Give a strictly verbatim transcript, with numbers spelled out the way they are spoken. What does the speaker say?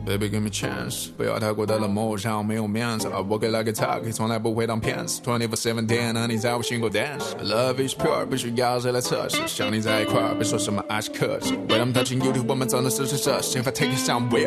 Baby give me chance， 不要太过的冷漠，这样没有面子。我给了个 tag， 从来不会当骗子。twenty four seven 天啊，你在我心口 dance。Love is pure， 不需要谁来测试。想你在一块儿，别说什么爱是克制。When I'm touching you， 我们走的是是这。先发 take it somewhere。